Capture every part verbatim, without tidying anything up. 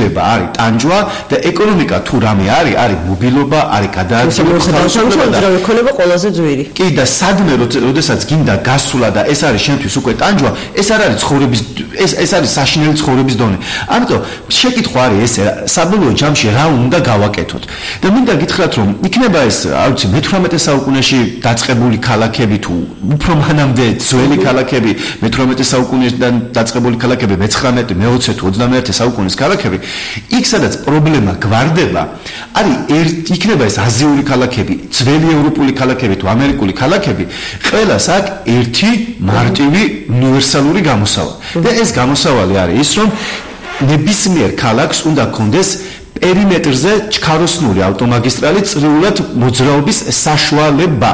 ცვლილება არის ტანჯვა და ეკონომიკა თუ რამე არის, არის მობილობა, არის გადაადგილების თავისუფლება და ეკონომიკა ყველაზე ძვირი. კი და სადმე როდესაც გინდა გასულა და ეს არის შენთვის უკვე ტანჯვა, ეს არ არის ცხოვრების ეს ეს არის საშინელი ცხოვრების დონე. ამიტომ შეკითხვა არის ესე, საბოლოო ჯამში რა უნდა გავაკეთოთ. და მინდა გითხრათ რომ იქნება ეს, არ ვიცი, მეთვრამეტე საუკუნეში დაწყებული ქალაქები თუ უფრო მანამდე ძველი ქალაქები, მეთვრამეტე საუკუნიდან დაწყებული ქალაქები, მეცხრამეტე, მეოცე თუ ოცდამეერთე საუკუნის ქალაქები, იქ სადაც პრობლემა გვარდება, არის იქნება ეს აზიური ქალაქები, ძველი ევროპული ქალაქები თუ ამერიკული ქალაქები, ყველას აქვს ერთი მარტივი უნივერსალური გამოსავალი. და ეს გამოსავალი არის ის, რომ ნებისმიერ ქალაქს უნდა ქონდეს პერიმეტრზე ჩქაროსნული ავტომაგისტრალი წრიულად მოძრაობის საშუალება.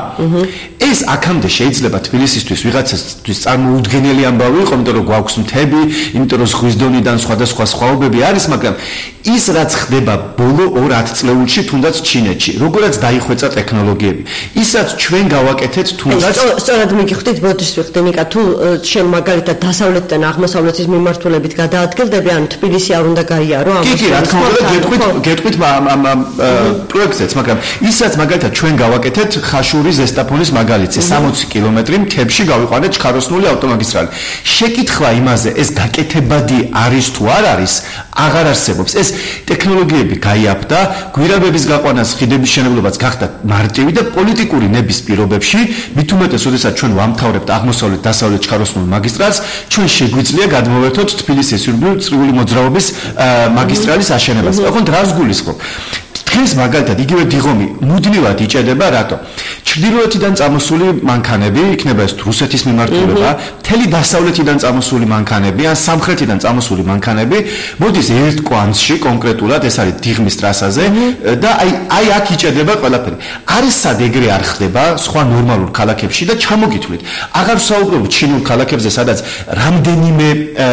ეს აქამდე შეიძლება თბილისისთვის ვიღაცასთვის წარმოუდგენელი ამბავი იყო, იმიტომ რომ გვაქვს მთები, იმიტომ რომ ზღვის დონიდან სხვადასხვა სხვაობები არის, მაგრამ ის რაც ხდება ბოლო ორ ათწლეულში, თუნდაც ჩინეთში, როგორაც დაიხვეწა ტექნოლოგიები, ის რაც ჩვენ გავაკეთეთ თუნდაც სწორად მიგხვდით, ბოდიშს ვიხდი ნიკა, თუ შენ მაგალითად დასავლეთიდან აღმოსავლეთის მიმართულებით გადაადგილდები, ანუ თბილისი არ უნდა გაიარო ამას. კი, კი, რა თქმა უნდა, გეტყვით, გეტყვით ამ პროექტებს, მაგრამ ისაც მაგალითად ჩვენ გავაკეთეთ ხაშური ზესტაფონის მაგალითზე, სამოცი კილომეტრი მთებში გავიყვანეთ ჩქაროსნული ავტომაგისტრალი. შეკითხვა იმაზე, ეს გაკეთებადი არის თუ არ არის, აღარ არსებობს. ეს ტექნოლოგიები გაიაფდა, გვირაბების გაყვანას, ხიდების მშენებლობაც გახდა მარტივი და პოლიტიკური ნების პირობებში, მით უმეტეს, როდესაც ჩვენ ვამთავრებთ აღმოსავლეთ დასავლეთ ჩქაროსნულ მაგისტრალს, ჩვენ შეგვიძლია გადმოვერთოთ თბილისის ირგვლივ წრიული მოძრაობის მაგისტრალის აშენებას. ოღონდ რას გულისხმობ? დღეს მაგალითად იგივე დიღომი მუდმივად იჭედება, რატო? ჩრდილოეთიდან წამოსული მანქანები, იქნება ეს რუსეთის მიმართულება, მთელი დასავლეთიდან წამოსული მანქანები, ან სამხრეთიდან წამოსული მანქანები, მოდის ერთ კვანძში კონკრეტულად, ეს არის დიღმის ტრასაზე და აი აი აქ იჭედება ყველაფერი. არის სად ეგრე არ ხდება სხვა ნორმალურ ქალაქებში და ჩამოგითვლით. აღარ ვსაუბრობ ჩინურ ქალაქებზე, სადაც რამდენიმე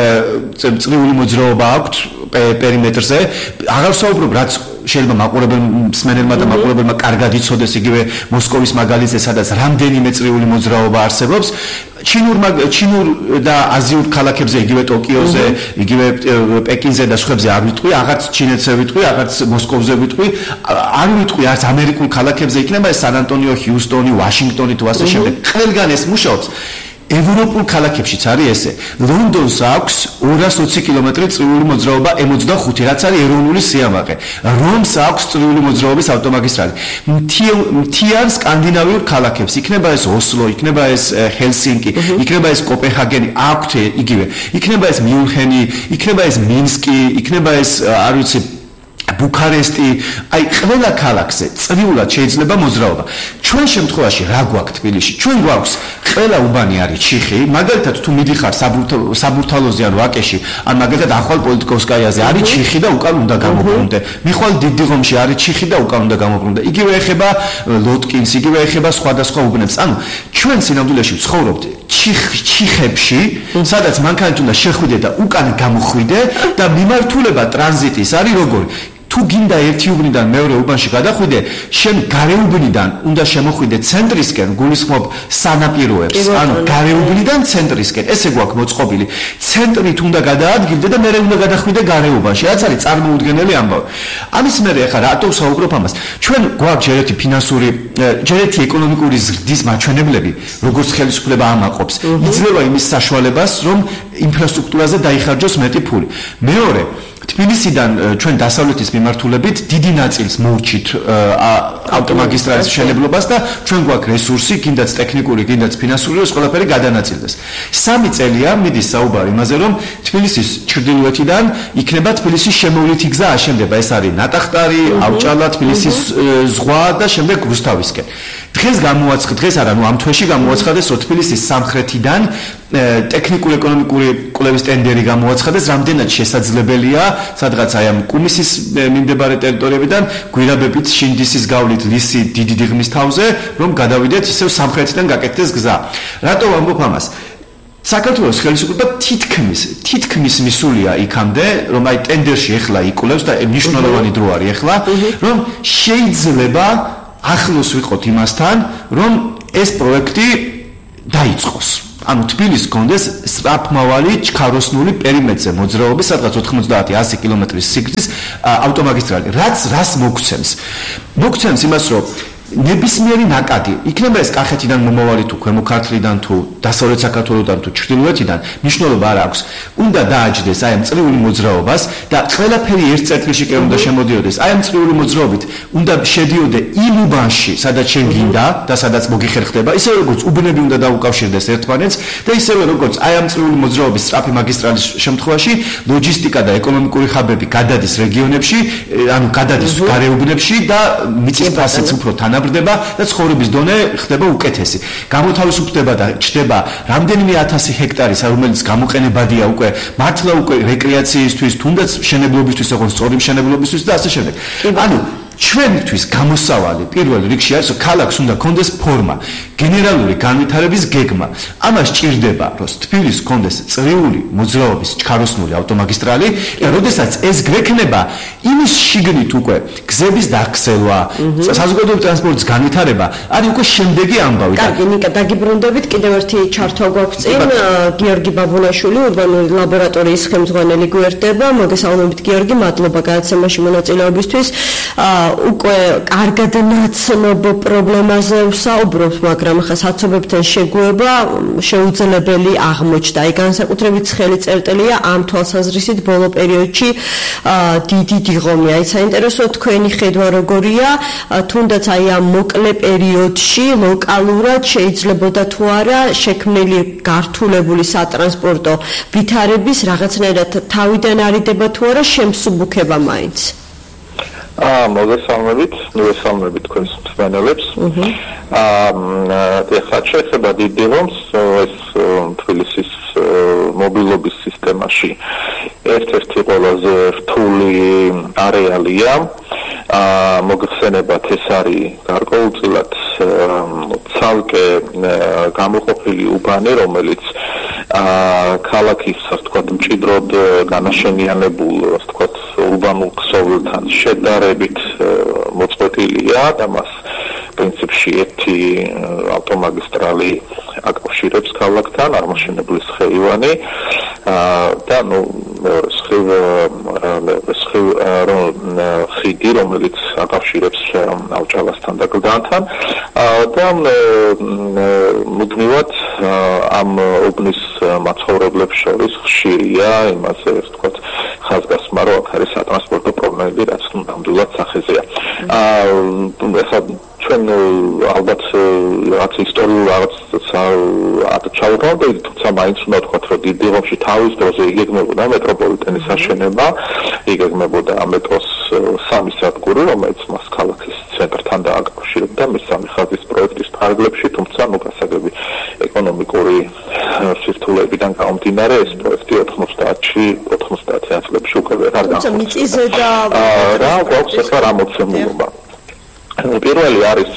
წრიული მოძრაობა აქვთ პერიმეტრზე, აღარ ვსაუბრობ რაც შეიძლება მაყურებელ მსმენელმა და მაყურებელმა კარგად იცოდეს იგივე მოსკოვის მაგალითზე, სადაც რამდენიმე წრიული მოძრაობა არსებობს. ჩინურ ჩინურ და აზიურ ქალაქებზე, იგივე ტოკიოზე, იგივე პეკინზე და სხვებზე არ ვიტყვი, აღარც ჩინეთზე ვიტყვი, აღარც მოსკოვზე ვიტყვი, არ ვიტყვი არც ამერიკულ ქალაქებზე, იქნება ეს სან ანტონიო, ჰიუსტონი, ვაშინგტონი თუ ასე შემდეგ. ყველგან ეს მუშაობს. ევროპულ ქალაქებშიც არის ესე. ლონდონს აქვს ორას ოცი კილომეტრი წრიული მოძრაობა ემ ოცდახუთი, რაც არის ეროვნული სიამაყე. რომს აქვს წრიული მოძრაობის ავტომაგისტრალი. მთიან სკანდინავიურ ქალაქებს, იქნება ეს ოსლო, იქნება ეს ჰელსინკი, იქნება ეს კოპენჰაგენი, აქვთ იგივე. იქნება ეს მიუნხენი, იქნება ეს მინსკი, იქნება ეს არ ვიცი ბუქარესტი, აი ყველა ქალაქზე წრიულად შეიძლება მოძრაობა. ჩვენ შემთხვევაში რა გვაქვს თბილისში? ჩვენ გვაქვს ყველა უბანი არის ჩიხი, მაგალითად თუ მიდიხარ საბურთალოზე ან ვაკეში, ან მაგალითად ახალ პოლიტიკოვსკაიაზე არის ჩიხი და უკან უნდა გამობრუნდე. მიხვალ დიდიღომში არის ჩიხი და უკან უნდა გამობრუნდე. იგივე ეხება ლოტკინს, იგივე ეხება სხვადასხვა უბნებს. ანუ ჩვენ სინამდვილეში ვცხოვრობთ ჩიხებში, სადაც მანქანით უნდა შეხვიდე და უკან გამოხვიდე და მიმართულება ტრანზიტის არის როგორი? თუ გინდა ერთი უბნიდან მეორე უბანში გადახვიდე, შენ გარეუბნიდან უნდა შემოხვიდე ცენტრისკენ, გულისხმობ სანაპიროებს, ანუ გარეუბნიდან ცენტრისკენ, ესე გვაქვს მოწყობილი. ცენტრით უნდა გადაადგილდე და მერე უნდა გადახვიდე გარეუბანში, რაც არის წარმოუდგენელი ამბავი. ამის მერე ახლა რატო ვსაუბრობ ამას? ჩვენ გვაქვს ჯერეთი ფინანსური, ჯერეთი ეკონომიკური ზრდის მაჩვენებლები, როგორც ხელისუფლება ამაყობს. იძლევა იმის საშუალებას, რომ ინფრასტრუქტურაზე დაიხარჯოს მეტი ფული. მეორე, თბილისიდან ჩვენ დასავლეთის მიმართულებით დიდი ნაწილს მოვჭით ავტომაგისტრალის მშენებლობას და ჩვენ გვაქვს რესურსი, კიდაც ტექნიკური, კიდაც ფინანსური, ეს ყველაფერი გადანაწილდეს. სამი წელია მიდის საუბარი იმაზე, რომ თბილისის ჩრდილოეთიდან იქნება თბილისის შემოვლითი გზა აშენდება. ეს არის ნატახტარი, ავჭალა, თბილისის ზღვა და შემდეგ რუსთავისკენ. დღეს გამოაცხ დღეს არა, ნუ ამ თვეში გამოაცხადეს, რომ თბილისის სამხრეთიდან ტექნიკურ-ეკონომიკური კვლევის ტენდერი გამოაცხადეს, რამდენად შესაძლებელია, სადღაც აი ამ კუმისის მიმდებარე ტერიტორიებიდან გვირაბებით შინდისის გავლით ლისი დიდი დიღმის თავზე, რომ გადავიდეთ ისევ სამხრეთიდან გაკეთდეს გზა. რატო ვამბობ ამას? საქართველოს ხელისუფლება თითქმის თითქმის მისულია იქამდე, რომ აი ტენდერში ეხლა იკვლევს და მნიშვნელოვანი დრო არის ეხლა, რომ შეიძლება ახლოს ვიყოთ იმასთან, რომ ეს პროექტი დაიწყოს. ანუ თბილისს გქონდეს სწრაფმავალი ჩქაროსნული პერიმეტრზე მოძრაობის სადღაც ოთხმოცდაათი ასი კილომეტრის სიგრძის ავტომაგისტრალი. რაც რას მოგცემს? მოგცემს იმას, რომ ნებისმიერი ნაკადი, იქნება ეს კახეთიდან მომავალი თუ ქვემო ქართლიდან თუ დასავლეთ საქართველოსთან თუ ჩრდილოეთიდან, მნიშვნელობა არ აქვს. უნდა დააჯდეს აი ამ წრიული მოძრაობას და ყველაფერი ერთ წერტილში კი უნდა შემოდიოდეს. აი ამ წრიული მოძრაობით უნდა შედიოდე იმ უბანში, სადაც შენ გინდა და სადაც მოგიხერხდება, ისე როგორც უბნები უნდა დაუკავშირდეს ერთმანეთს და ისევე როგორც აი ამ წრიული მოძრაობის სწრაფი მაგისტრალის შემთხვევაში ლოჯისტიკა და ეკონომიკური ხაბები გადადის რეგიონებში, ანუ გადადის გარეუბნებში და მიწის ფასიც უფრო თან ბრდება და ცხოვრების დონე ხდება უკეთესი. გამოთავისუფლდება და ჩდება რამდენიმე ათასი ჰექტარის, რომელიც გამოყენებადია უკვე მართლა უკვე რეკრეაციისთვის, თუნდაც მშენებლობისთვის, ოღონდ სწორი მშენებლობისთვის და ასე შემდეგ. ანუ ჩვენთვის გამოსავალი პირველ რიგში არის, რომ ქალაქს უნდა კონდეს ფორმა, გენერალური განვითარების გეგმა. ამას ჭირდება, რომ თბილისს კონდეს წრიული მოძრაობის ჩქაროსნული ავტომაგისტრალი და როდესაც ეს გვექნება, იმის შიგნით უკვე გზების დაგხსელვა, საზოგადოებრივი ტრანსპორტის განვითარება არის უკვე შემდეგი ამბავი. კარგი, ნიკა, დაგიბრუნდებით, კიდევ ერთი ჩართვა გვაქვს წინ. გიორგი ბაბუნაშვილი, ურბანული ლაბორატორიის ხელმძღვანელი გვერდება. მოგესალმებით, გიორგი, მადლობა გადაცემაში მონაწილეობისთვის. უკვე კარგად ნაცნობ პრობლემაზე ვსაუბრობთ, მაგრამ ხა საცობებთან შეგუება შეუძლებელი აღმოჩნდა. აი განსაკუთრებით ცხელი წერტილია ამ თვალსაზრისით ბოლო პერიოდში დიდი დიღომია. აი საინტერესოა თქვენი ხედვა როგორია, თუნდაც აი ამ მოკლე პერიოდში ლოკალურად შეიძლებოდა თუ არა შექმნილი გართულებული სატრანსპორტო ვითარების რაღაცნაირად თავიდან არიდება თუ არა შემსუბუქება მაინც. აა მოგესალმებით, მოგესალმებით თქვენს მსმენელებს. აა ეხლა შეიძლება დიდი რომს ეს თბილისის მობილობის სისტემაში ერთ-ერთი ყველაზე რთული არეალია. აა მოგხსენებათ ეს არის გარკვეულწილად ცალკე გამოყოფილი უბანი, რომელიც აა ქალაქის, ასე ვთქვათ, მჭიდროდ განაშენიანებულ, ასე ვთქვათ, ურბანულ ქსოვილთან შედარებით მოწყვეტილია და მას პრინციპში ერთი ავტომაგისტრალი აკავშირებს ქალაქთან, აღმაშენებლის ხეივანი და ნუ მეორე ხევ ხევ ხიდი, რომელიც აკავშირებს ავჭალასთან და გლდანთან და მუდმივად ამ უბნის მაცხოვრებლებს შორის ხშირია იმაზე, ასე ვთქვათ, ხაზგასმა, რომ აქ არის სატრანსპორტო პრობლემები, რაც ნამდვილად სახეზეა. ახლა ჩვენ ალბათ რაღაც ისტორიულ რაღაცა ჩავუყავდით, თუმცა მაინც უნდა ვთქვათ, რომ დიდი რომში თავის დროზე იგეგმებოდა მეტროპოლიტენის აშენება, იგეგმებოდა მეტროს სამი სადგური, რომელიც მას ქალაქის ცენტრთან დააკავშირებდა მის სამი ხაზის პროექტის ფარგლებში, თუმცა ნუ გასაგები ეკონომიკური სირთულეებიდან გამომდინარე ეს პროექტი ოთხმოცდაათში ოთხმოცდაათი წლებში უკვე ვერ არ თუმცა მიწიზე და რა გვაქვს ახლა რა მოცემულობა. პირველი არის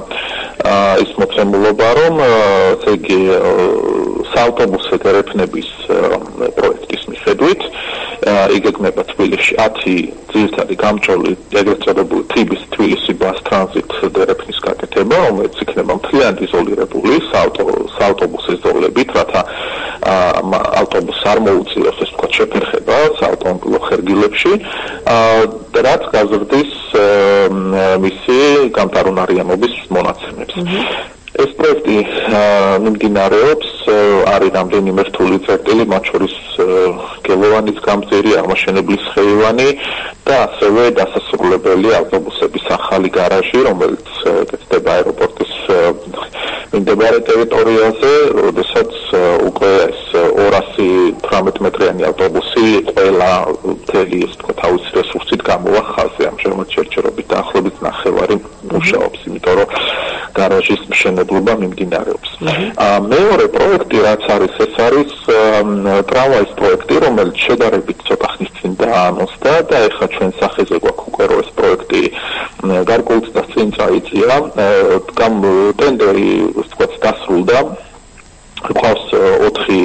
ის მოცემულობა, რომ ესე იგი საავტობუსო დერეფნების პროექტის მიხედვით იგეგმება თბილისში ათი ძირითადი გამჭოლი ეგრეთ წოდებული თიბის თბილისი ბას ტრანზიტ დერეფნის გაკეთება, რომელიც იქნება მთლიანად იზოლირებული საავტობუსის ზოლებით, რათა ავტობუსს არ მოუწიოს, ასე ვთქვათ, შეფერხება საავტომობილო ხერგილებში და რაც გაზრდის მისი გამტარუნარიანობის მონაცემებს. ეს პროექტი მიმდინარეობს, არის რამდენიმე რთული წერტილი, მათ შორის გელოვანის გამზირი, აღმაშენებლის ხეივანი და ასევე დასასრულებელი ავტობუსების ახალი გარაჟი, რომელიც გეცდება აეროპორტის მიმდებარე ტერიტორიაზე, როდესაც უკვე ეს ორასი თვრამეტ მეტრიანი ავტობუსი ყველა მთელი, ასე ვთქვათ, თავისი რესურსით გამოვა ხაზზე, ამჟამად შერჩერობით დაახლოებით ნახევარი მუშაობს, იმიტომ რომ გარაჟის მშენებლობა მიმდინარეობს. მეორე პროექტი, რაც არის, ეს არის ტრამვაის პროექტი, რომელიც შედარებით ცოტა ხნის წინ დაანონსდა და ეხლა ჩვენ სახეზე გვაქვს უკვე რომ ეს პროექტი გარკვეულწილად წინ წაიწია, ტენდერი, ასე ვთქვათ, დასრულდა. გვყავს ოთხი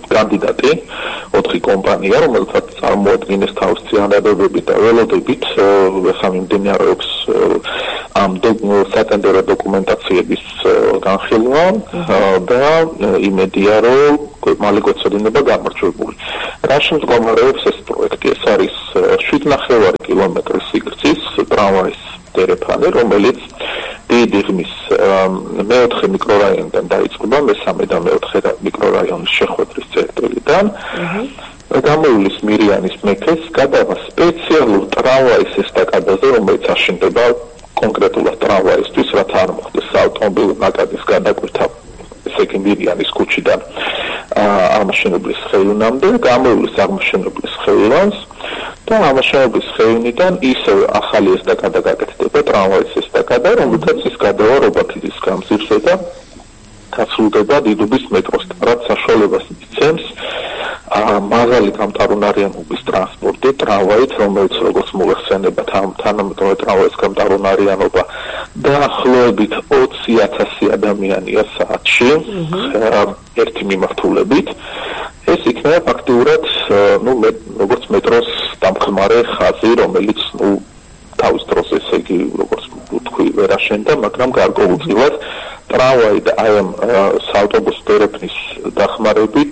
კანდიდატი, ოთხი კომპანია, რომელთაც წარმოადგენს თავს წინადადებებით და ველოდებით, ახლა მიმდინარეობს ამ სატენდერო დოკუმენტაციების განხილვა და იმედია, რომ მალე გვეცოდინება გამარჯვებული. რა შემდგომარეობს ეს პროექტი? ეს არის შვიდ ნახევარი კილომეტრის სიგრძის ტრამვაის დერეფანი, რომელიც დიდი ღმის მეოთხე მიკრორაიონიდან დაიწყება, მესამე და მეოთხე მიკრორაიონის შეხვედრის წერტილიდან. გამოივლის მირიანის მექეს გადავა სპეციალურ ტრამვაის ესტაკადაზე, რომელიც აშენდება კონკრეტულად ტრამვაისთვის, რაც არ მოხდეს საავტომობილო ნაკადის გადაკვეთა, ესე იგი მირიანის ქუჩიდან აღმაშენებლის ხეივანამდე, გამოივლის აღმაშენებლის ხეივანს და აღმაშენებლის ხეივნიდან ისევ ახალი ესტაკადა გაკეთდება, ტრამვაის ესტაკადა, რომელთაც ის გადავა რობაქიძის გამზირზე და გასრულდება დიდუბის მეტროსთან, რაც საშუალებას იცემს მაღალი გამტარუნარიანობის ტრანსპორტი, ტრამვაით, რომელიც როგორც მოიხსენება თანამედროვე ტრამვაის გამტარუნარიანობა დაახლოებით ოცი ათასი ადამიანია საათში, ერთი მიმართულებით. ეს იქნება ფაქტიურად, ну, როგორც მეტროს დამხმარე ხაზი, რომელიც, ну, თავის დროს ესე იგი, როგორც ვთქვი, ვერ აშენდა, მაგრამ გარკვეულწილად ტრამვაი და აი ამ საავტობუსო დერეფნის დახმარებით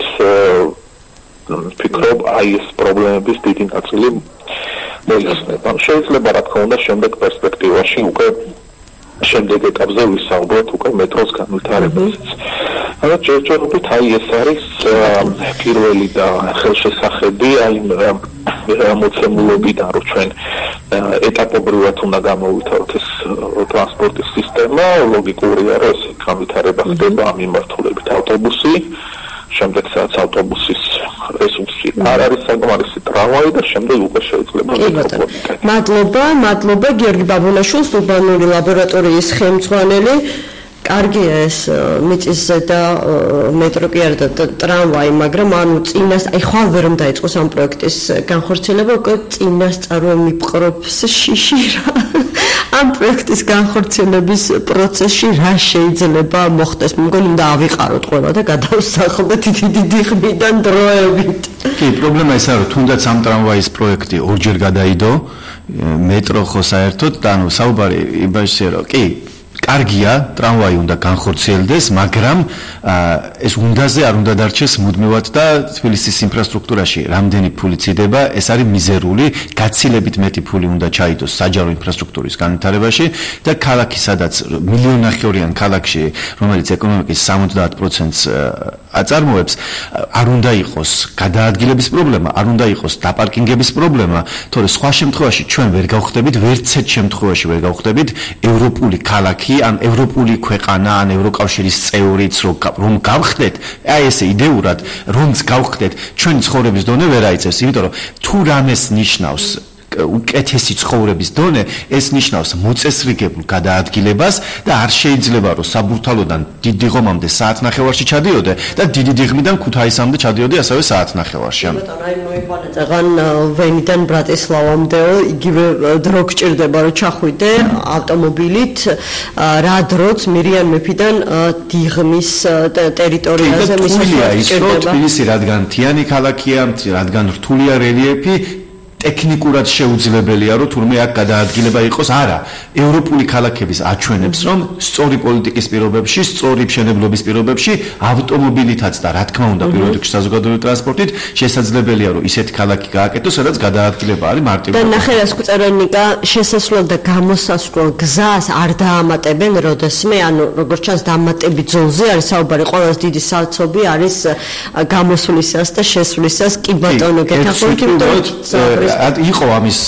ფიქრობ, აი ეს პრობლემების დიდი ნაწილი მოიხსნება. შეიძლება რა თქმა უნდა შემდეგ პერსპექტივაში უკვე შემდეგ ეტაპზე ვისაუბროთ უკვე მეტროს განვითარებაზეც. ანუ ჯერჯერობით აი ეს არის პირველი და ხელშესახედი აი მოცემულობიდან, რომ ჩვენ ეტაპობრივად უნდა გამოვითავოთ ეს ტრანსპორტის სისტემა, ლოგიკურია, რომ ეს განვითარება ხდება ამ მიმართულებით ავტობუსი, შემდეგ სადაც ავტობუსის რესურსი არ არის საკმარისი ტრამვაი და შემდეგ უკვე შეიძლება მეტროპოლიტენი. მადლობა, მადლობა გიორგი ბაბუნაშვილს, ურბანული ლაბორატორიის ხელმძღვანელი. კარგია ეს მიწისზე და მეტრო კი არა და ტრამვაი, მაგრამ ანუ წინას, აი ხვალ ვერ უნდა იყოს ამ პროექტის განხორციელება, უკვე წინასწარ მიპყრობს შიში რა. ამ პროექტის განხორციელების პროცესში რა შეიძლება მოხდეს? მგონი უნდა ავიყაროთ ყველა და გადავსახლოთ დიდი ხმიდან დროებით. კი, პრობლემა ისაა, რომ თუნდაც ამ ტრამვაის პროექტი ორჯერ გადაიდო, მეტრო ხო საერთოდ და ანუ საუბარი იმაშია, რომ კი კარგია, ტრამვაი უნდა განხორციელდეს, მაგრამ ეს უნდაზე არ უნდა დარჩეს მუდმივად და თბილისის ინფრასტრუქტურაში რამდენი ფული წიდება, ეს არის მიზერული, გაცილებით მეტი ფული უნდა ჩაიდოს საჯარო ინფრასტრუქტურის განვითარებაში და ქალაქი, სადაც მილიონნახევრიან ქალაქში, რომელიც ეკონომიკის სამოცდაათ პროცენტს აწარმოებს, არ უნდა იყოს გადაადგილების პრობლემა, არ უნდა იყოს დაპარკინგების პრობლემა, თორე სხვა შემთხვევაში ჩვენ ვერ გავხდებით, ვერც ერთ შემთხვევაში ვერ გავხდებით ევროპული ქალაქი ან ევროპული ქვეყანა, ან ევროკავშირის წევრიც რომ გავხდეთ, აი ესე იდეურად რომც გავხდეთ, ჩვენი ცხოვრების დონე ვერ აიწევს, იმიტომ რომ თუ რამეს ნიშნავს უკეთესი ცხოვრების დონე, ეს ნიშნავს მოწესრიგებულ გადაადგილებას და არ შეიძლება რომ საბურთალოდან დიდი ღომამდე საათნახევარში ჩადიოდე და დიდი დიღმიდან ქუთაისამდე ჩადიოდე ასევე საათნახევარში. ბატონო, აი მოიყვანეთ აღან ვენიდან ბრატისლავამდე იგივე დრო გჭირდება რომ ჩახვიდე ავტომობილით, რა დროც მირიან მეფიდან დიღმის ტერიტორიაზე მისასვლელი გჭირდება. თბილისი რადგან მთიანი ქალაქია, რადგან რთულია რელიეფი, ტექნიკურად შეუძლებელია რომ თურმე აქ გადაადგილება იყოს. არა, ევროპული ქალაქების აჩვენებს რომ სწორი პოლიტიკის პირობებში, სწორი მშენებლობის პირობებში ავტომობილითაც და რა თქმა უნდა პირველ რიგში საზოგადოებრივი ტრანსპორტით შესაძლებელია რომ ისეთი ქალაქი გააკეთოს, სადაც გადაადგილება არის მარტივი. და ნახე სკუტერონიკა შესასვლელ და გამოსასვლელ გზას არ დაამატებენ როდესმე, ანუ როგორც ჩანს დამატები ძოლზე არის საუბარი, ყველაზე დიდი საცობი არის გამოსვლისას და შესვლისას. კი ბატონო, გეთახმებით იყო ამის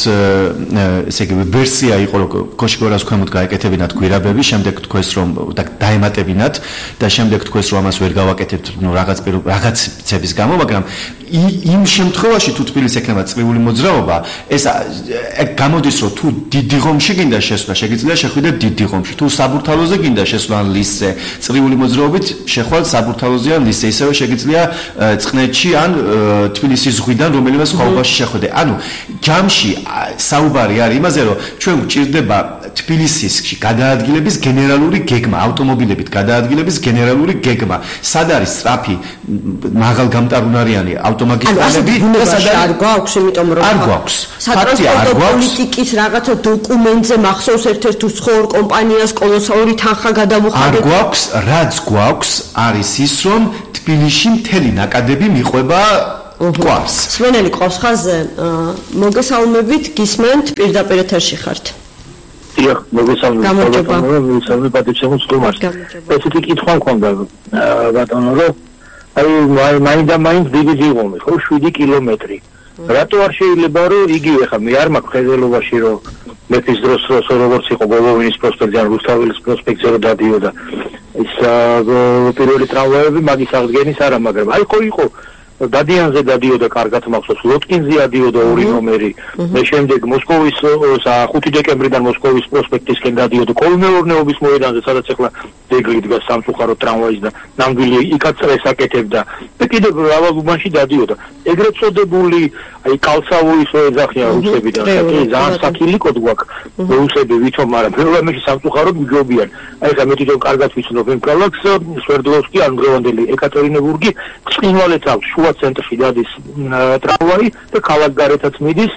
ესე იგი ვერსია იყო რომ კოშკორას ქვემოთ გაეკეთებინათ გვირაბები, შემდეგ თქვეს რომ დაემატებინათ და შემდეგ თქვეს რომ ამას ვერ გავაკეთებთ ნუ რაღაც რაღაცების გამო, მაგრამ იმ შემთხვევაში თუ თბილისს ექნება წრიული მოძრაობა, ეს გამოდის რომ თუ დიდი ღომში გინდა შესვლა, შეგიძლია შეხვიდეთ დიდი ღომში, თუ საბურთალოზე გინდა შესვლა ლისზე, წრიული მოძრაობით შეხვალ საბურთალოზე ან ლისზე, ისევე შეგიძლია წყნეთში ან თბილისის ზღვიდან რომელიმე სხვა უბანში შეხვიდე. ანუ ჯამში საუბარი არის იმაზე, რომ ჩვენ გვჭირდება თბილისში გადაადგილების გენერალური გეგმა, ავტომობილებით გადაადგილების გენერალური გეგმა. სად არის სწრაფი მაღალგამტარუნარიანი ავტომაგისტრალები და სად არ გვაქვს, იმიტომ რომ არ გვაქვს. სატრანსპორტო პოლიტიკის რაღაცა დოკუმენტზე მახსოვს ერთ-ერთ უცხოურ კომპანიას კოლოსალური თანხა გადამუხადეთ. არ გვაქვს, რაც გვაქვს არის ის, რომ თბილისში მთელი ნაკადები მიყვება გვარს. სვენელი ყავს ხაზზე, მოგესალმებით, გისმენთ, პირდაპირ ეთერში ხართ. დიახ, მოგესალმებით, მოგესალმებით პატრიცემუს სტუმარს. ესეთი კითხვა მქონდა, ბატონო, რომ აი მაინც და მაინც დიდი ძიღომი, ხო, შვიდი კილომეტრი. რატო არ შეიძლება რომ იგივე ხა მე არ მაქვს ხელელობაში რომ მეფის დროს როგორც იყო გოლოვინის პროსპექტზე ან რუსთაველის პროსპექტზე რომ დადიოდა ის პირველი ტრამვაები მაგის აღდგენის არა, მაგრამ აი ხო იყო დადიანზე დადიოდა კარგად მახსოვს, ლოტკინზე დადიოდა ორი ნომერი, მე შემდეგ მოსკოვის ხუთი დეკემბრიდან მოსკოვის პროსპექტისკენ დადიოდა კოლმეურნეობის მოედანზე, სადაც ახლა დეგლი დგას სამწუხარო ტრამვაის და ნამდვილი იქაც წრეს აკეთებდა და კიდევ რავაგუმანში დადიოდა. ეგრეთ წოდებული აი კალცავოის ეძახიან რუსები და ძალიან საქილიკოდ გვაქვს რუსები ვითომ, მაგრამ პრობლემაში სამწუხაროდ გჯობიან. აი ხა მე თვითონ კარგად ვიცნობ იმ ქალაქს, სვერდლოვსკი, ანდრევანდელი, ეკატერინებურგი, ცხინვალეც აქვს შუა ცენტრში დადის ტრამვაი და ქალაქ გარეთაც მიდის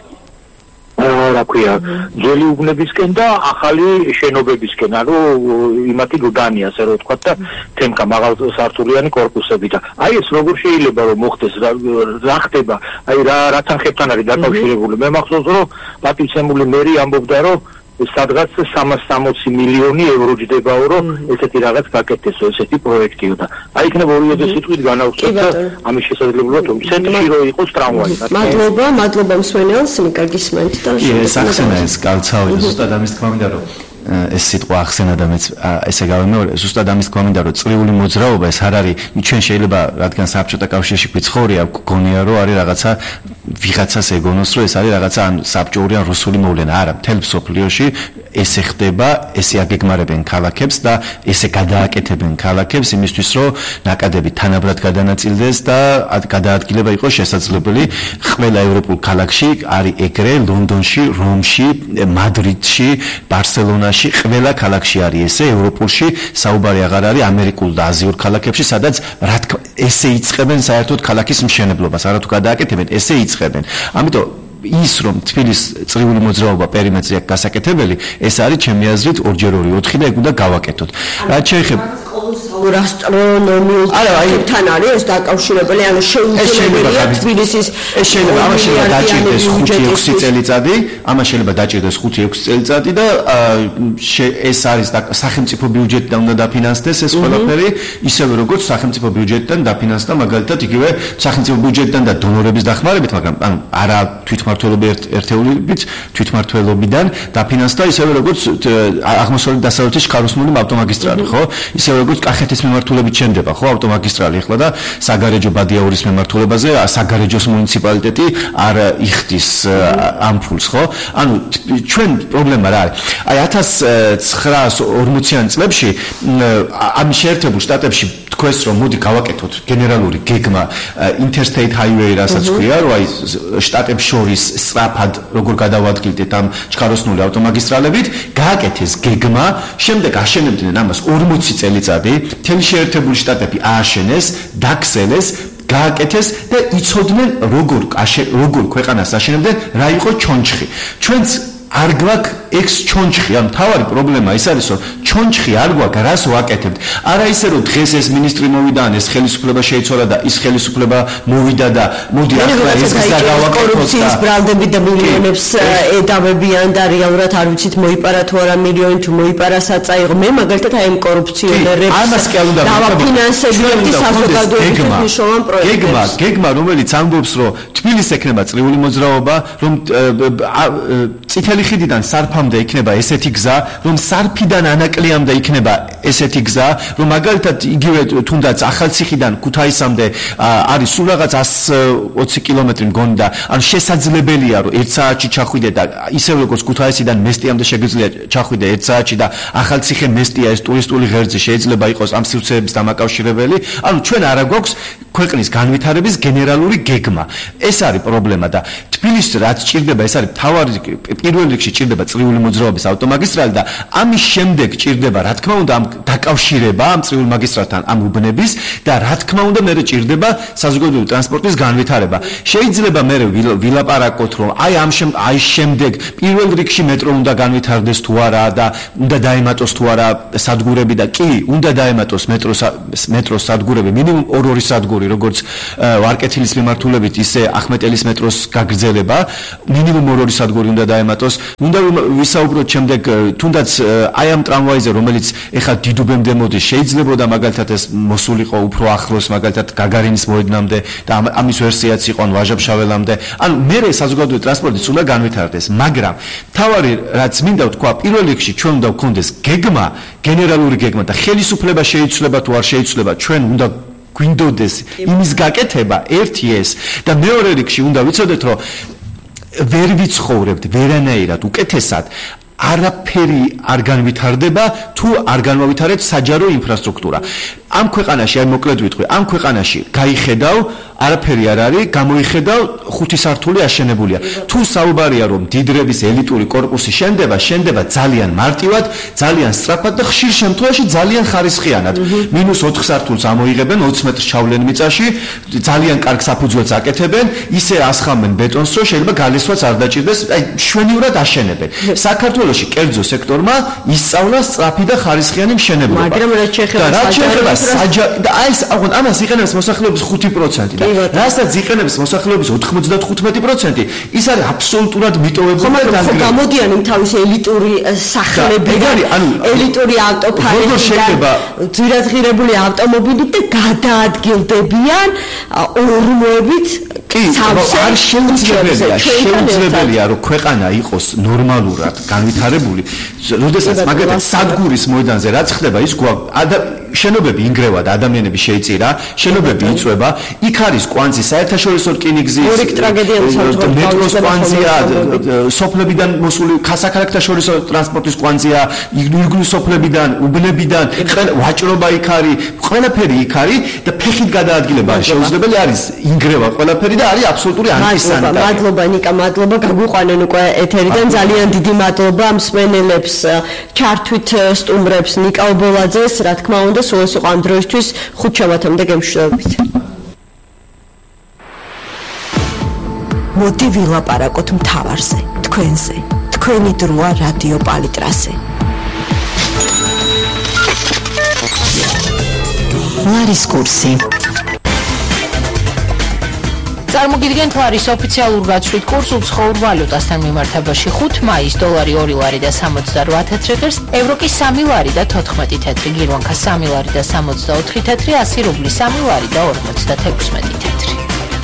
რა ქვია ძველი უბნებისკენ და ახალი შენობებისკენ, ანუ იმათი გუდანი ასე რომ ვთქვა და თემკა მაღალსართულიანი კორპუსები და აი ეს როგორ შეიძლება რომ მოხდეს, რა ხდება, აი რა რა თანხებთან არის დაკავშირებული. მე მახსოვს რომ პატრიცემული მერი ამბობდა რომ სადღაც სამას სამოცი მილიონი ევრო ჯდებაო რომ ესეთი რაღაც გაკეთდეს, ესეთი პროექტიო და აი იქნება ორი სიტყვით განავსოთ და ამის შესაძლებლობა რომ ცენტრში რო იყოს ტრამვაი. მადლობა, მადლობა მსვენელს, მიკაგისმენთ და ეს ახსენა ეს კალცავი ზუსტად ამის თქმა მინდა რომ ეს სიტყვა ახსენა და მეც ესე გავემეორე, ზუსტად ამის თქმა მინდა რომ წრიული მოძრაობა ეს არ არის, ჩვენ შეიძლება რადგან საბჭოთა კავშირში გვიცხოვრია, გქონია რომ არის რაღაცა ვიღაცას ეგონოს რომ ეს არის რაღაცა ან საბჭოური ან რუსული მოვლენა. არა, მთელ მსოფლიოში ესე ხდება, ესე აგეგმარებენ ქალაქებს და ესე გადააკეთებენ ქალაქებს იმისთვის რომ ნაკადები თანაბრად გადანაწილდეს და გადაადგილება იყოს შესაძლებელი. ყველა ევროპულ ქალაქში არის ეგრე, ლონდონში, რომში, მადრიდში, ბარსელონაში, ყველა ქალაქში არის ესე, ევროპულში საუბარი აღარ არის ამერიკულ და აზიურ ქალაქებში, სადაც რა თქმა ესე იწყებენ საერთოდ ქალაქის მშენებლობას, არათუ გადააკეთებენ, ესე იწყებენ. ამიტომ ის რომ თბილის წრიული მოძრაობა პერიმეტრი აქვს გასაკეთებელი, ეს არის ჩემი აზრით ორჯერ ორი ოთხი და ეგ უნდა გავაკეთოთ. რაც შეეხება კოლოსალურ ასტრონომიულ თან არის ეს დაკავშირებელი, ანუ შეუძლებელია თბილისის ეს შეიძლება ამას შეიძლება დაჭირდეს ხუთი ექვსი წელიწადი, ამას შეიძლება დაჭირდეს ხუთი ექვსი წელიწადი და ეს არის სახელმწიფო ბიუჯეტიდან უნდა დაფინანსდეს ეს ყველაფერი, ისევე როგორც სახელმწიფო ბიუჯეტიდან დაფინანსდა მაგალითად იგივე სახელმწიფო ბიუჯეტიდან და დონორების დახმარებით, მაგრამ ანუ არა თვითმმართველობის ერთეულებით, თვითმმართველობიდან დაფინანსდა ისევე როგორც აღმოსავლეთ დასავლეთის ქაროსნული ავტომაგისტრალი, ხო? ისევე როგორც კახეთის მიმართულებით შენდება, ხო, ავტომაგისტრალი ახლა და საგარეჯო ბადიაურის მიმართულებაზე საგარეჯოს მუნიციპალიტეტი არ იხდის ამ ფულს, ხო? ანუ ჩვენ პრობლემა რა არის? აი ათას ცხრაას ორმოციან წლებში ამის შეერთებულ შტატებში თქვეს რომ მოდი გავაკეთოთ გენერალური გეგმა interstate highway რასაც ქვია, რომ აი შტატებს შორის სწრაფად როგორ გადავადგილდეთ ამ ჩქაროსნული ავტომაგისტრალებით, გააკეთეს გეგმა, შემდეგ აშენებდნენ ამას ორმოცი წელიწადი, მთელი შეერთებული შტატები ააშენეს, დაქსელეს, გააკეთეს და იცოდნენ როგორ როგორ ქვეყანას აშენებდნენ, რა იყო ჩონჩხი. ჩვენც არ გვაქვს ექს ჩონჩხი, ამ თავარი პრობლემა ის არის, რომ ჩონჩხი არ გვაქვს, რას ვაკეთებთ? არა ისე რომ დღეს ეს მინისტრი მოვიდა, ან ეს ხელისუფლება შეიცვალა და ის ხელისუფლება მოვიდა და მოდი ახლა ეს გზა გავაკეთოთ და კორუფციის ბრალდები და მილიონებს ედავებიან და რეალურად არ ვიცით მოიპარა თუ არა მილიონი თუ მოიპარა საწაიღო. მე მაგალითად აი ამ კორუფციონერებს ამას კი არ უნდა დავაფინანსებიეთ საზოგადოების მნიშვნელოვან პროექტებს. გეგმა, გეგმა რომელიც ამბობს, რომ თბილისს ექნება წრიული მოძრაობა, რომ წითელი ხიდიდან სარფამდე იქნება ესეთი გზა, რომ სარფიდან ანაკლიამდე იქნება ესეთი გზა, რომ მაგალითად იგივე თუნდაც ახალციხიდან ქუთაისამდე არის სულ რაღაც εκατს ოცი კილომეტრი მგონი და ანუ შესაძლებელია რომ ერთ საათში ჩახვიდე და ისევ როგორც ქუთაისიდან მესტიამდე შეგიძლია ჩახვიდე ერთ საათში და ახალციხე მესტია ეს ტურისტული ღერძი შეიძლება იყოს ამ სივრცეების დამაკავშირებელი. ანუ ჩვენ არა გვაქვს ქვეყნის განვითარების გენერალური გეგმა. ეს არის პრობლემა და თბილისს რაც ჭირდება, ეს არის თავარი პირველ რიგში ჭირდება წრიული მოძრაობის ავტომაგისტრალი და ამის შემდეგ ჭირდება, რა თქმა უნდა, ამ დაკავშირება ამ წრიულ მაგისტრალთან ამ უბნების და რა თქმა უნდა, მე ჭირდება საზოგადოებრივი ტრანსპორტის განვითარება. შეიძლება მე ვილაპარაკოთ, რომ აი ამ აი შემდეგ პირველ რიგში მეტრო უნდა განვითარდეს თუ არა და უნდა დაემატოს თუ არა სადგურები და კი, უნდა დაემატოს მეტროს მეტროს სადგურები, მინიმუმ ორ-ორი სადგური, როგორც ვარკეთილის მიმართულებით, ისე ახმეტელის მეტროს გაგრძელება, მინიმუმ ორ-ორი სადგური უნდა დაემატოს. უნდა ვისაუბროთ შემდეგ თუნდაც აი ამ ტრამვაიზე, რომელიც ეხლა დიდუბემდე მოდის, შეიძლებოდა მაგალითად ეს მოსულიყო უფრო ახლოს, მაგალითად გაგარინის მოედნამდე და ამის ვერსიაც იყო ვაჟა-ფშაველამდე. ანუ მე საზოგადოებრივი ტრანსპორტიც უნდა განვითარდეს, მაგრამ თავარი რაც მინდა ვთქვა, პირველ რიგში ჩვენ უნდა გვქონდეს გეგმა, გენერალური გეგმა და ხელისუფლება შეიცვლება თუ არ შეიცვლება, ჩვენ უნდა გვინდოდეს იმის გაკეთება, ერთი ეს და მეორე რიგში უნდა ვიცოდეთ, რომ ვერ ვიცხოვრებთ ვერანაირად უკეთესად არაფერი არ განვითარდება თუ არ განვითარეთ საჯარო ინფრასტრუქტურა. ამ ქვეყანაში, აი მოკლედ ვიტყვი, ამ ქვეყანაში გაიხედავ, არაფერი არ არის, გამოიხედავ, ხუთი სართული აშენებულია. თუ საუბარია, რომ დიდრების ელიტური კორპუსი შენდება, შენდება ძალიან მარტივად, ძალიან სწრაფად და ხშირ შემთხვევაში ძალიან ხარისხიანად. მინუს ოთხ სართულს ამოიღებენ, ოცი მეტრს ჩავლენ მიწაში, ძალიან კარგ საფუძველს აკეთებენ, ისე ასხამენ ბეტონს, რომ შეიძლება გალესვაც არ დაჭირდეს, აი შვენივრად აშენებენ. საქართველოში კერძო სექტორმა ისწავლა სწრაფი და ხარისხიანი მშენებლობა. მაგრამ რაც შეეხება საჯა და აი ეს ამას იყენებს მოსახლეობის ხუთი პროცენტი და რასაც იყენებს მოსახლეობის ოთხმოცდათხუთმეტი პროცენტი, ის არის აბსოლუტურად მიტოვებული და გამოდიან იმ თავის ელიტური სახლებიდან, ელიტური ავტოფარებიდან, ძვირადღირებული ავტომობილით და გადაადგილდებიან ორმოებით. კი, არ შეუძლებელია, შეუძლებელია, რომ ქვეყანა იყოს ნორმალურად განვითარებული, როდესაც მაგალითად სადგურის მოედანზე რაც ხდება, ის შენობები ინგრევა და ადამიანები შეიწირა, შენობები იწვება, იქ არის კვანძი, საერთაშორისო რკინიგზის, მეტროს კვანძია, სოფლებიდან მოსული ქასაქალაქთაშორისო ტრანსპორტის კვანძია, ირგვლივ სოფლებიდან, უბნებიდან, ვაჭრობა იქ არის, ყველაფერი იქ არის და ფეხით გადაადგილება არის შეუძლებელი, არის ინგრევა ყველაფერი და არის აბსოლუტური ანტისანიტარი. მადლობა ნიკა, მადლობა, გაგვიყვანენ უკვე ეთერიდან, ძალიან დიდი მადლობა მსმენელებს, ჩართვით სტუმრებს ნიკა ობოლაძეს, რა თქმა უნდა სულ ეს იყო ამ დროისთვის, ხუთ შაბათამდე გემშვიდობით. მოდი ვილაპარაკოთ მთავარზე, თქვენზე, თქვენი დროა რადიო პალიტრაზე. ლარის კურსი. წარმოგიდგენთ ლარის ოფიციალურ გაცვლით კურს უცხოურ ვალუტასთან მიმართებაში ხუთი მაისს დოლარი ორი ლარი და სამოცდარვა თეთრი ღირს, ევრო კი სამი ლარი და თოთხმეტი თეთრი, გირვანქა სამი ლარი და სამოცდაოთხი თეთრი, ასი რუბლი სამი ლარი და ორმოცდათექვსმეტი თეთრი.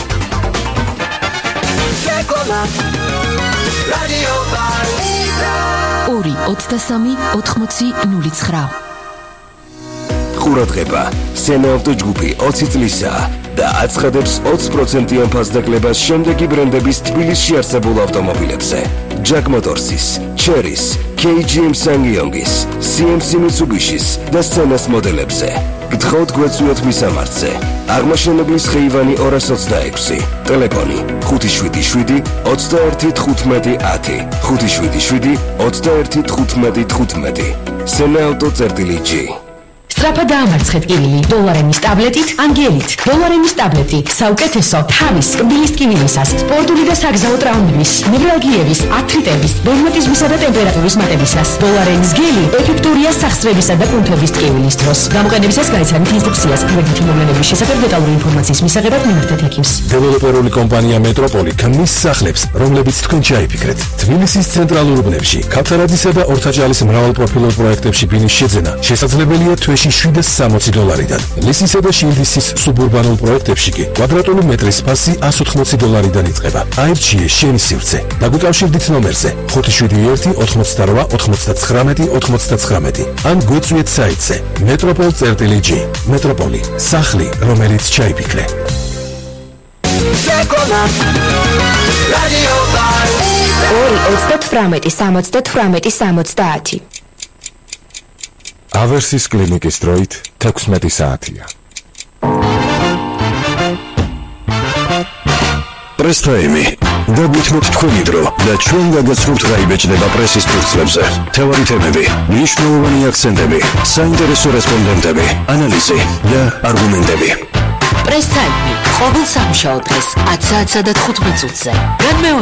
ორი ოცდასამი ოთხმოცი ნული ცხრა. ყურადღება, სენაავტო ჯგუფი ოცი წლისაა და აცხადებს ოცი პროცენტიან ფასდაკლებას შემდეგი ბრენდების თბილისში არსებულ ავტომობილებზე: Jack Motors's, Chery's, კეი ჯი ემ Ssangyong's, სი ემ სი Mitsubishi's და Senas მოდელებზე. გთხოვთ გვეცვიოთ მისამართზე. აღმაშენებლის ხეივანი ორას ოცდაექვსი, ტელეფონი ხუთი შვიდი შვიდი ოცდაერთი თხუთმეტი ათი, ხუთი შვიდი შვიდი ოცდაერთი თხუთმეტი თხუთმეტი. Senauto.gr. სწრაფად დაამარცხეთ კივილი დოლარემის ტაბლეტით, ანგელით. დოლარემის ტაბლეტი საუკეთესო თავის კბილის კივილისას, სპორტული და საგზაო ტრაუმების, ნევრალგიების, ათრიტების, რევმატიზმისა და ტემპერატურის მატებისას. დოლარემის გელი ეფექტურია სახსრებისა და კუნთების ტკივილის დროს. გამოყენებისას გაიცანით ინსტრუქციას, გვერდითი მოვლენების შესახებ დეტალური ინფორმაციის მისაღებად მიმართეთ ექიმს. დეველოპერული კომპანია მეტროპოლი ქმნის სახლებს, რომლებიც თქვენ ჩაიფიქრეთ. თბილისის ცენტრალურ უბნებში, ქავთარაძისა და ორთაჭალის მრავალპროფილურ პროექტებში ბინის შეძენა შესაძლებელია თვეში შვიდას სამოცი დოლარიდან. ლისისა და შილდისის სუბურბანულ პროექტებში კი კვადრატული მეტრის ფასი ასი ოცდაოთხი დოლარიდან იწყება. აირჩიე შენი სივრცე. დაგვიკავშირდით ნომერზე ხუთი შვიდი ერთი ოთხმოცდარვა ოთხმოცდათხრამეტი ოთხმოცდათხრამეტი ან გვეწვიეთ საიტზე metropol.gr. მეტროპოლი, სახლი, რომელიც ჩაიფიქრე. ორი ოცდათვრამეტი სამოცდათვრამეტი სამოცდაათი. ავერსის კლინიკის დროით თექვსმეტი საათია. პრეს ტაიმი. დაგვითმოთ თქვენი დრო და ჩვენ გაგაცნობთ რა იბეჭდება პრესის ფურცლებზე. მთავარი თემები, მნიშვნელოვანი აქცენტები, საინტერესო რესპონდენტები, ანალიზი და არგუმენტები. პრეს ტაიმი ყოველ სამშაბათ დღეს ათი საათსა და თხუთმეტ წუთზე.